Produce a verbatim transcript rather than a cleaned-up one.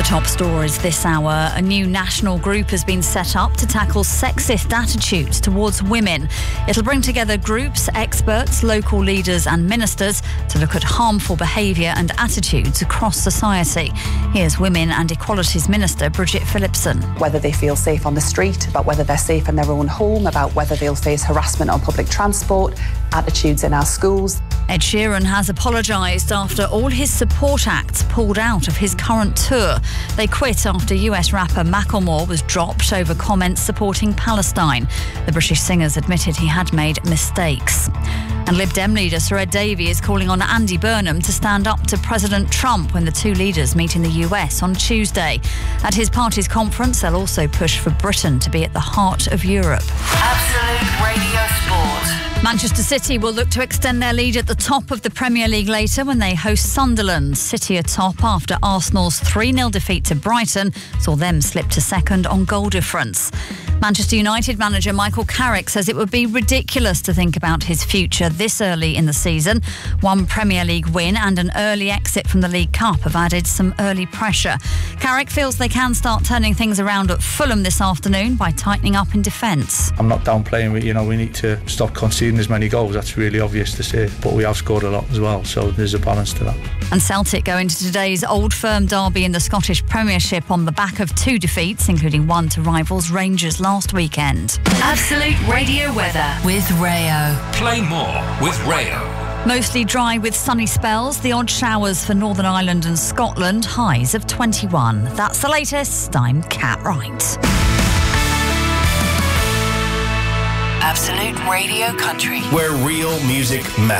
The top stories this hour. A new national group has been set up to tackle sexist attitudes towards women. It'll bring together groups, experts, local leaders and ministers to look at harmful behaviour and attitudes across society. Here's Women and Equalities Minister Bridget Phillipson. Whether they feel safe on the street, about whether they're safe in their own home, about whether they'll face harassment on public transport, attitudes in our schools. Ed Sheeran has apologised after all his support acts pulled out of his current tour. They quit after U S rapper Macklemore was dropped over comments supporting Palestine. The British singer's admitted he had made mistakes. And Lib Dem leader Sir Ed Davey is calling on Andy Burnham to stand up to President Trump when the two leaders meet in the U S on Tuesday. At his party's conference, they'll also push for Britain to be at the heart of Europe. Absolute Radio Sport. Manchester City will look to extend their lead at the top of the Premier League later when they host Sunderland. City are top after Arsenal's three nil defeat to Brighton saw them slip to second on goal difference. Manchester United manager Michael Carrick says it would be ridiculous to think about his future this early in the season. One Premier League win and an early exit from the League Cup have added some early pressure. Carrick feels they can start turning things around at Fulham this afternoon by tightening up in defence. I'm not downplaying it, you know, we need to stop conceding as many goals, that's really obvious to say, but we have scored a lot as well, so there's a balance to that. And Celtic go into today's Old Firm derby in the Scottish Premiership on the back of two defeats, including one to rivals Rangers last weekend. Absolute Radio weather with Rayo. Play more with Rayo. Mostly dry with sunny spells, the odd showers for Northern Ireland and Scotland, highs of twenty-one. That's the latest. I'm Kat Wright. Absolute Radio Country, where real music matters.